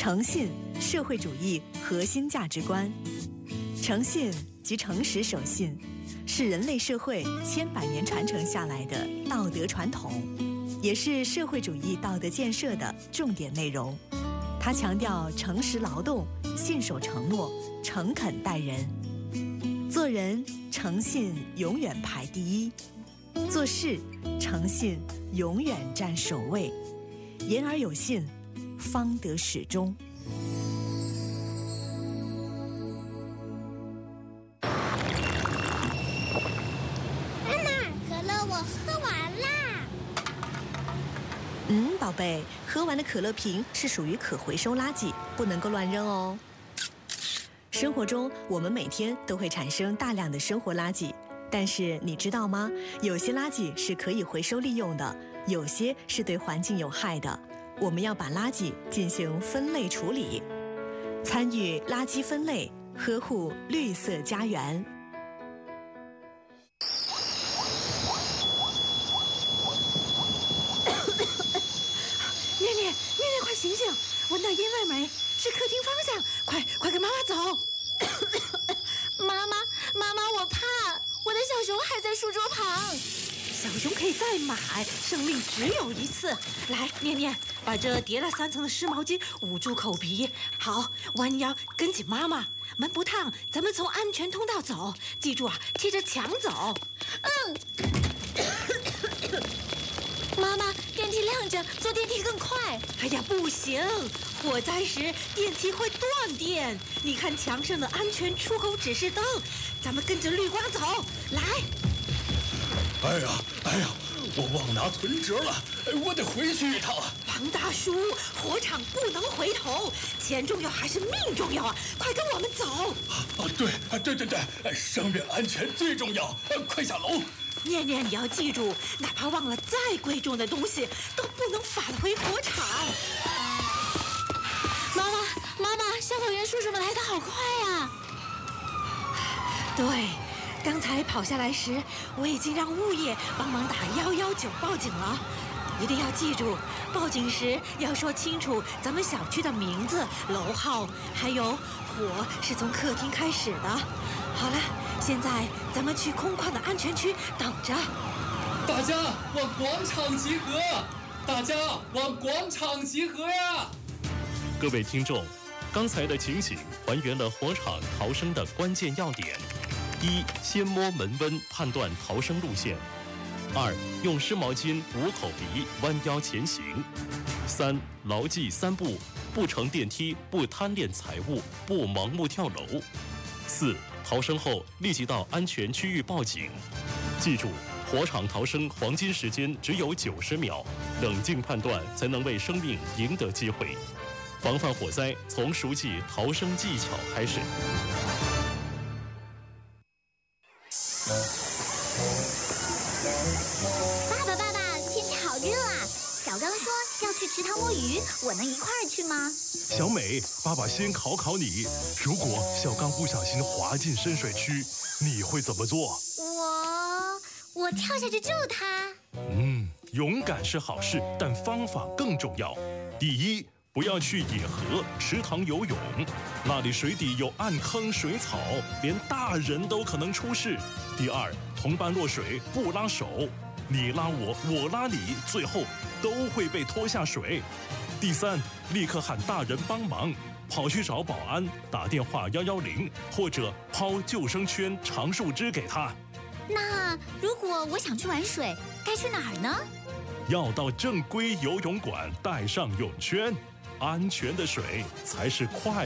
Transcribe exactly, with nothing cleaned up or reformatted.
诚信，社会主义核心价值观。诚信即诚实守信，是人类社会千百年传承下来的道德传统，也是社会主义道德建设的重点内容。它强调诚实劳动、信守承诺、诚恳待人。做人诚信永远排第一，做事诚信永远占首位。言而有信，方得始终。 妈妈，可乐我喝完啦。 嗯，宝贝，喝完的可乐瓶是属于可回收垃圾，不能够乱扔哦。生活中，我们每天都会产生大量的生活垃圾，但是你知道吗？有些垃圾是可以回收利用的，有些是对环境有害的。我们要把垃圾进行分类处理，参与垃圾分类，呵护绿色家园。 念念，念念，快醒醒！闻到烟味没？是客厅方向，快快跟妈妈走！ 妈妈，妈妈，我怕，我的小熊还在书桌旁。 小熊可以再买，胜利只有一次。来，念念，把这叠了三层的湿毛巾捂住口鼻。好，弯腰跟紧妈妈。门不烫，咱们从安全通道走。记住啊，贴着墙走。 嗯。妈妈，电梯亮着，坐电梯更快。 哎呀，不行！火灾时电梯会断电。你看墙上的安全出口指示灯，咱们跟着绿光走。来。 哎呀，哎呀，我忘拿存折了，我得回去一趟。 王大叔，火场不能回头，钱重要还是命重要啊？快跟我们走！ 啊，对，对对对，生命安全最重要，快下楼！ 念念，你要记住，哪怕忘了再贵重的东西，都不能返回火场。 妈妈，妈妈，消防员叔叔们来得好快啊！ 对。刚才跑下来时，我已经让物业帮忙打一一九报警了。一定要记住，报警时要说清楚咱们小区的名字、楼号，还有火是从客厅开始的。好了，现在咱们去空旷的安全区等着。 大家往广场集合！大家往广场集合呀！ 各位听众，刚才的情景还原了火场逃生的关键要点。一、先摸门温判断逃生路线；二、用湿毛巾捂口鼻，弯腰前行；三、牢记三不：不乘电梯，不贪恋财物，不盲目跳楼；四、逃生后立即到安全区域报警。记住，火场逃生黄金时间只有九十秒，冷静判断才能为生命赢得机会。防范火灾，从熟记逃生技巧开始。 爸爸，爸爸，天气好热啊！小刚说要去池塘摸鱼，我能一块儿去吗？ 小美，爸爸先考考你，如果小刚不小心滑进深水区，你会怎么做？ 我我跳下去救他。 嗯，勇敢是好事，但方法更重要。第一，不要去野河、池塘游泳，那里水底有暗坑、水草，连大人都可能出事。第二，同伴落水不拉手，你拉我，我拉你，最后都会被拖下水。第三，立刻喊大人帮忙，跑去找保安，打电话一一零，或者抛救生圈、长树枝给他。 那如果我想去玩水，该去哪儿呢？ 要到正规游泳馆，带上泳圈，安全的水才是快